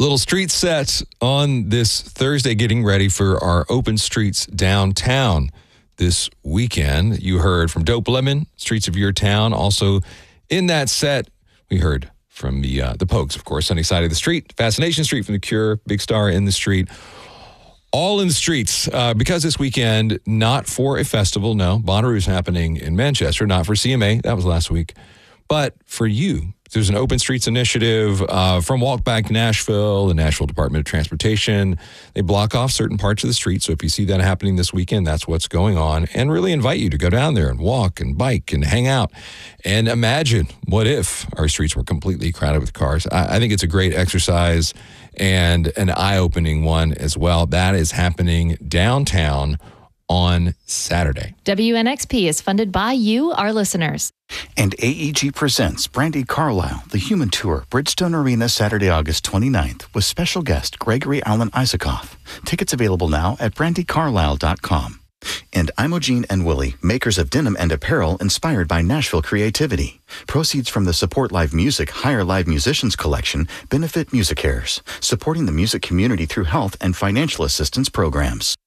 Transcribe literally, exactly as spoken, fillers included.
Little street set on this Thursday, getting ready for our open streets downtown this weekend. You heard from Dope Lemon, Streets of Your Town. Also in that set, we heard from the uh, the Pogues, of course, Sunny Side of the Street, Fascination Street from The Cure, Big Star in the Street. All in the streets, uh, because this weekend, not for a festival, no. Bonnaroo is happening in Manchester, not for C M A, that was last week, but for you. There's an Open Streets initiative uh, from Walk Back Nashville, the Nashville Department of Transportation. They block off certain parts of the street, so if you see that happening this weekend, that's what's going on, and really invite you to go down there and walk and bike and hang out and imagine what if our streets were completely crowded with cars. I, I think it's a great exercise and an eye-opening one as well. That is happening downtown on Saturday. W N X P is funded by you, our listeners. And A E G presents Brandi Carlile, The Human Tour, Bridgestone Arena, Saturday, August twenty-ninth, with special guest Gregory Alan Isaacoff. Tickets available now at brandy carlile dot com. And Imogene and Willie, makers of denim and apparel inspired by Nashville creativity. Proceeds from the Support Live Music Hire Live Musicians collection benefit MusiCares, supporting the music community through health and financial assistance programs.